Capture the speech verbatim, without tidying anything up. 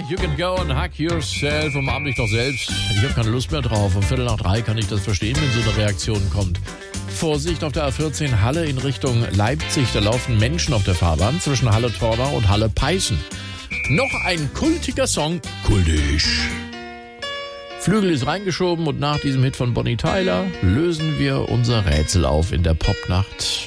You Can Go and Hug Yourself. Umarm dich doch selbst. Ich habe keine Lust mehr drauf. Um Viertel nach drei kann ich das verstehen, wenn so eine Reaktion kommt. Vorsicht auf der A vierzehn Halle in Richtung Leipzig. Da laufen Menschen auf der Fahrbahn zwischen Halle-Torgau und Halle-Peißen. Noch ein kultiger Song. Kultisch. Flügel ist reingeschoben und nach diesem Hit von Bonnie Tyler lösen wir unser Rätsel auf in der Popnacht.